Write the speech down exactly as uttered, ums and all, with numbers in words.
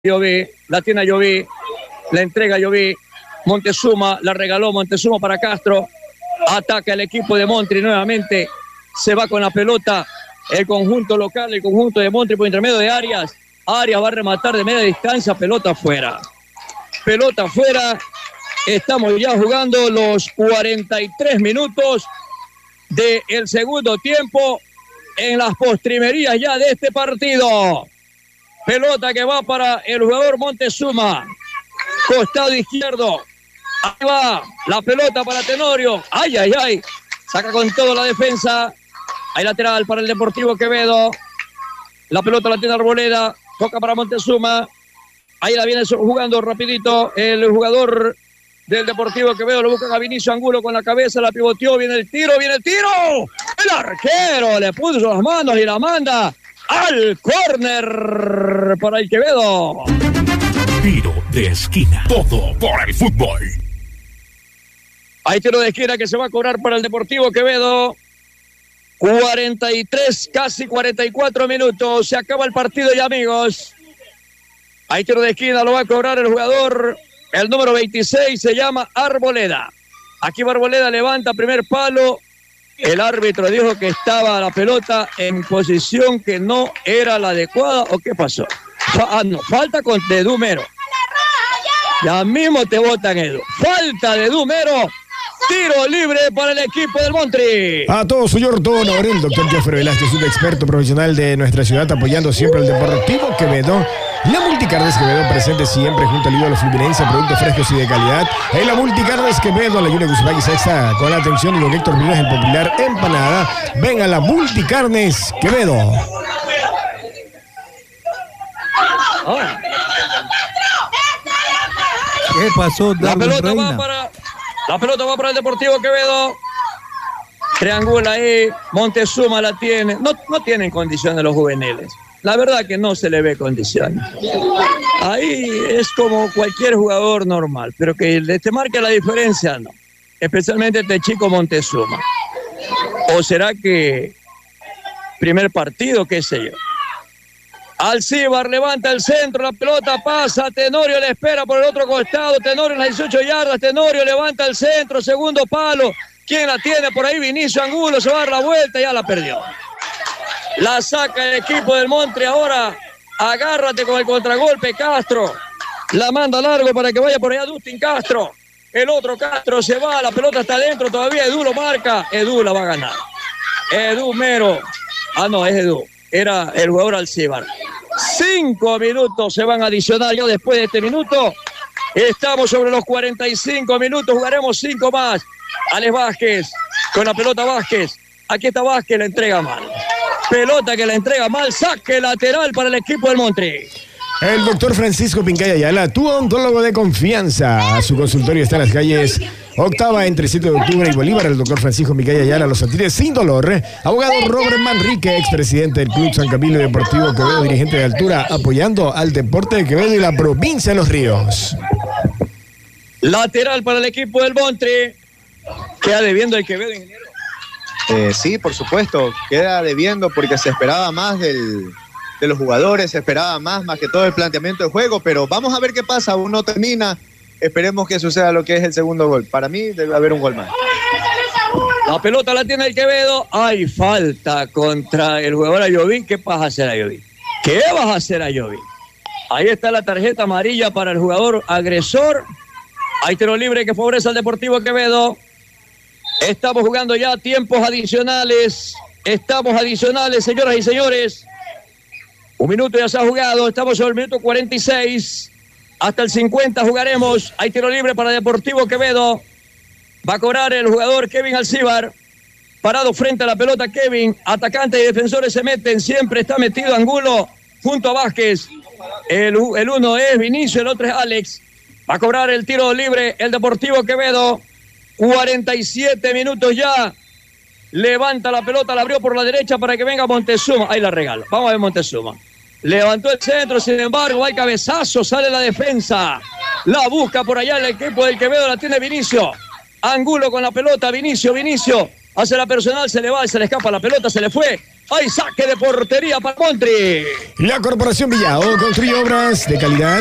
Lloví, la tiene Lloví, la entrega Lloví, Montezuma, la regaló Montezuma para Castro, ataca el equipo de Montri nuevamente, se va con la pelota, el conjunto local, el conjunto de Montri por intermedio de Arias, Arias va a rematar de media distancia, pelota afuera, pelota afuera, estamos ya jugando los cuarenta y tres minutos del segundo tiempo en las postrimerías ya de este partido. Pelota que va para el jugador Montezuma. Costado izquierdo. Ahí va la pelota para Tenorio. Ay, ay, ay. Saca con todo la defensa. Hay lateral para el Deportivo Quevedo. La pelota la tiene Arboleda. Toca para Montezuma. Ahí la viene jugando rapidito el jugador del Deportivo Quevedo. Lo busca a Vinicio Angulo con la cabeza. La pivoteó. Viene el tiro. Viene el tiro. El arquero le puso las manos y la manda al córner para el Quevedo. Tiro de esquina. Todo por el fútbol. Hay tiro de esquina que se va a cobrar para el Deportivo Quevedo. cuarenta y tres, casi cuarenta y cuatro minutos. Se acaba el partido ya, amigos. Hay tiro de esquina, lo va a cobrar el jugador. El número veintiséis se llama Arboleda. Aquí va Arboleda, levanta primer palo. El árbitro dijo que estaba la pelota en posición que no era la adecuada. ¿O qué pasó? Ah, no, falta con de Dumero. Ya mismo te votan, Edu. Falta de Dumero. Tiro libre para el equipo del Montri. A todo señor, todo honor, el doctor Jeffrey Velázquez, un experto profesional de nuestra ciudad, apoyando siempre al Deportivo Quevedo. La Multicarnes Quevedo, presente siempre junto al ídolo fluminense, productos frescos y de calidad. En la Multicarnes Quevedo, la Yune Guzmán Sexta, con la atención de don Héctor Minas, el popular empanada. Ven a la Multicarnes Quevedo. Oh. ¿Qué pasó, La pelota Reina? va para la pelota va para el Deportivo Quevedo. Triangula ahí, Montezuma la tiene. No, no tienen condiciones los juveniles. La verdad que no se le ve condiciones. Ahí es como cualquier jugador normal, pero que te marque la diferencia, no. Especialmente este chico Montezuma. ¿O será que primer partido, qué sé yo? Alcíbar levanta el centro, la pelota pasa, Tenorio le espera por el otro costado, Tenorio en las dieciocho yardas, Tenorio levanta el centro, segundo palo. ¿Quién la tiene por ahí? Vinicio Angulo, se va a dar la vuelta, ya la perdió. La saca el equipo del Montri ahora. Agárrate con el contragolpe, Castro. La manda largo para que vaya por allá Dustin Castro. El otro Castro se va, la pelota está adentro todavía. Edu lo marca. Edu la va a ganar. Edu Mero. Ah, no, es Edu. Era el jugador Alcíbar. Cinco minutos se van a adicionar ya después de este minuto. Estamos sobre los cuarenta y cinco minutos. Jugaremos cinco más. Alex Vázquez con la pelota Vázquez. Aquí está Vázquez, la entrega mal. Pelota que la entrega mal, saque lateral para el equipo del Montri. El doctor Francisco Pincay Ayala, tu odontólogo de confianza. Su consultorio está en las calles Octava entre siete de octubre y Bolívar. El doctor Francisco Pincay Ayala los atiende sin dolor. Abogado Robert Manrique, expresidente del Club San Camilo Deportivo Quevedo, dirigente de altura, apoyando al deporte de Quevedo y la provincia de Los Ríos. Lateral para el equipo del Montri. Queda debiendo el Quevedo, ingeniero. Eh, sí, por supuesto, queda debiendo porque se esperaba más del, de los jugadores, se esperaba más, más que todo el planteamiento de juego, pero vamos a ver qué pasa, aún no termina, esperemos que suceda lo que es el segundo gol. Para mí debe haber un gol más. La pelota la tiene el Quevedo, hay falta contra el jugador Ayoví. ¿Qué vas a hacer Ayoví? ¿Qué vas a hacer Ayoví? Ahí está la tarjeta amarilla para el jugador agresor. Hay tiro libre que favorece al Deportivo Quevedo. Estamos jugando ya tiempos adicionales. Estamos adicionales, señoras y señores. Un minuto ya se ha jugado. Estamos sobre el minuto cuarenta y seis. Hasta el cincuenta jugaremos. Hay tiro libre para Deportivo Quevedo. Va a cobrar el jugador Kevin Alcíbar. Parado frente a la pelota Kevin. Atacantes y defensores se meten. Siempre está metido Angulo junto a Vázquez. El, el uno es Vinicio, el otro es Alex. Va a cobrar el tiro libre el Deportivo Quevedo. cuarenta y siete minutos ya. Levanta la pelota, la abrió por la derecha para que venga Montezuma. Ahí la regala. Vamos a ver Montezuma. Levantó el centro, sin embargo, hay cabezazo, sale la defensa. La busca por allá el equipo del Quevedo, la tiene Vinicio. Angulo con la pelota, Vinicio, Vinicio. Hace la personal, se le va, se le escapa la pelota, se le fue. Hay saque de portería para Montri. La Corporación Villao construye obras de calidad